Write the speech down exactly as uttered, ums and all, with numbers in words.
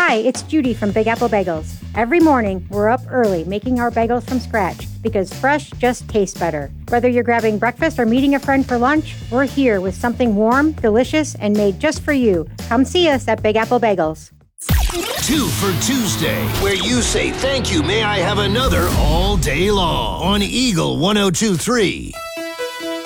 Hi, it's Judy from Big Apple Bagels. Every morning, we're up early making our bagels from scratch because fresh just tastes better. Whether you're grabbing breakfast or meeting a friend for lunch, we're here with something warm, delicious, and made just for you. Come see us at Big Apple Bagels. Two for Tuesday, where you say thank you, may I have another all day long on Eagle one oh two three.